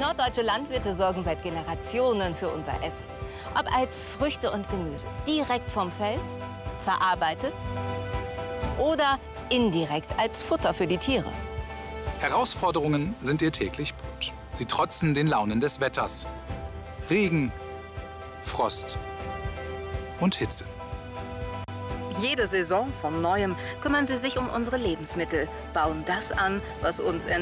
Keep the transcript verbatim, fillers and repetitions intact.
Norddeutsche Landwirte sorgen seit Generationen für unser Essen. Ob als Früchte und Gemüse, direkt vom Feld, verarbeitet oder indirekt als Futter für die Tiere. Herausforderungen sind ihr täglich Brot. Sie trotzen den Launen des Wetters. Regen, Frost und Hitze. Jede Saison von Neuem kümmern sie sich um unsere Lebensmittel, bauen das an, was uns ernährt.